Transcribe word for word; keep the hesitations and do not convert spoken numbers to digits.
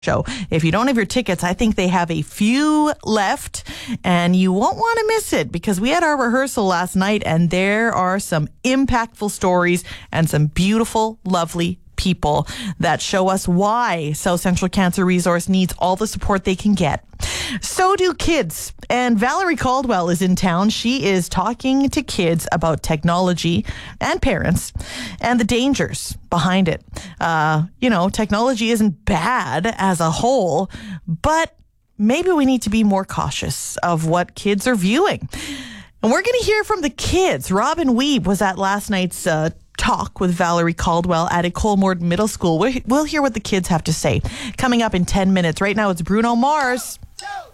show. If you don't have your tickets, I think they have a few left and you won't want to miss it because we had our rehearsal last night and there are some impactful stories and some beautiful, lovely people that show us why South Central Cancer Resource needs all the support they can get. So do kids. And Valerie Caldwell is in town. She is talking to kids about technology and parents and the dangers behind it. Uh, you know, technology isn't bad as a whole, but maybe we need to be more cautious of what kids are viewing. And we're going to hear from the kids. Robin Weeb was at last night's uh, talk with Valerie Caldwell at Ecole Morden Middle School. We'll hear what the kids have to say. Coming up in ten minutes. Right now, it's Bruno Mars. One, two.